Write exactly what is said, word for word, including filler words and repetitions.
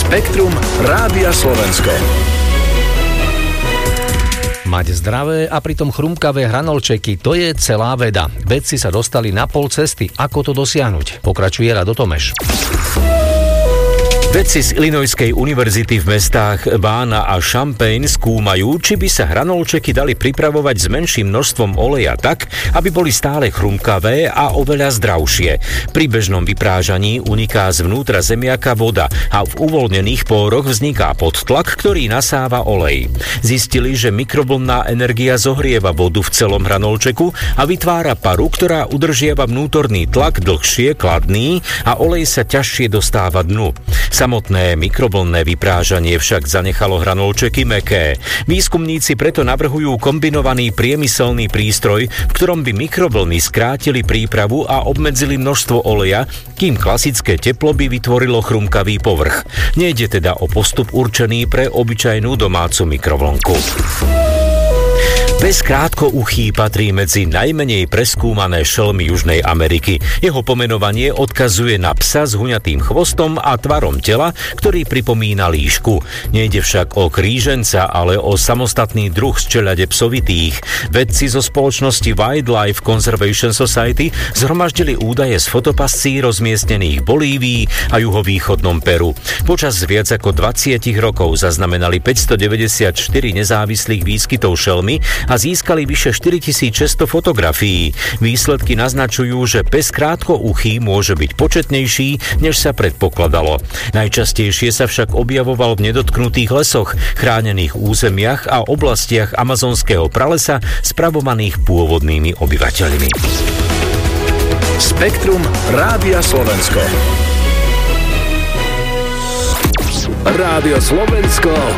Spektrum Rádia Slovensko. Mať zdravé a pritom chrumkavé hranolčeky, to je celá veda. Vedci sa dostali na pol cesty. Ako to dosiahnuť? Pokračuje Rado Tomeš. Vedci z Illinoiskej univerzity v mestách Bána a Champaign skúmajú, či by sa hranolčeky dali pripravovať s menším množstvom oleja tak, aby boli stále chrumkavé a oveľa zdravšie. Pri bežnom vyprážaní uniká zvnútra zemiaka voda a v uvoľnených pôroch vzniká podtlak, ktorý nasáva olej. Zistili, že mikrovlnná energia zohrieva vodu v celom hranolčeku a vytvára paru, ktorá udržiava vnútorný tlak dlhšie, kladný a olej sa ťažšie dostáva dnu. Samotné mikrovlnné vyprážanie však zanechalo hranolčeky mäkké. Výskumníci preto navrhujú kombinovaný priemyselný prístroj, v ktorom by mikrovlny skrátili prípravu a obmedzili množstvo oleja, kým klasické teplo by vytvorilo chrumkavý povrch. Nejde teda o postup určený pre obyčajnú domácu mikrovlnku. Pes krátkouchý patrí medzi najmenej preskúmané šelmy Južnej Ameriky. Jeho pomenovanie odkazuje na psa s huňatým chvostom a tvarom tela, ktorý pripomína líšku. Nejde však o kríženca, ale o samostatný druh z čeľade psovitých. Vedci zo spoločnosti Wildlife Conservation Society zhromaždili údaje z fotopascí rozmiestnených v Bolívii a juhovýchodnom Peru. Počas viac ako dvadsať rokov zaznamenali päťstodeväťdesiatštyri nezávislých výskytov šelmy a získali vyše štyritisícšesťsto fotografií. Výsledky naznačujú, že pes krátkouchý môže byť početnejší, než sa predpokladalo. Najčastejšie sa však objavoval v nedotknutých lesoch, chránených územiach a oblastiach amazonského pralesa spravovaných pôvodnými obyvateľmi. Spektrum Rádia Slovensko. Rádio Slovensko.